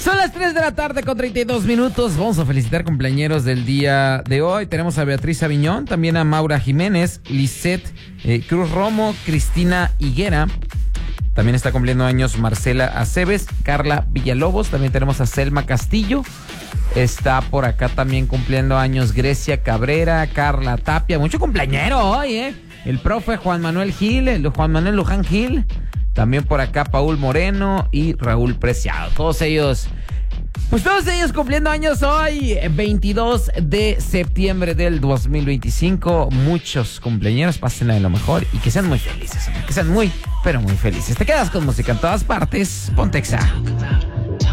Son las 3 de la tarde con 32 minutos. Vamos a felicitar cumpleañeros del día de hoy. Tenemos a Beatriz Aviñón, también a Maura Jiménez, Lisette Cruz Romo, Cristina Higuera. También está cumpliendo años Marcela Aceves, Carla Villalobos. También tenemos a Selma Castillo. Está por acá también cumpliendo años Grecia Cabrera, Carla Tapia. Mucho cumpleañero hoy, El profe Juan Manuel Luján Gil. También por acá Paul Moreno y Raúl Preciado. Todos ellos cumpliendo años hoy, 22 de septiembre del 2025. Muchos cumpleaños, pásenla de lo mejor y que sean muy felices. Que sean muy, pero muy felices. Te quedas con música en todas partes. Ponte Exa.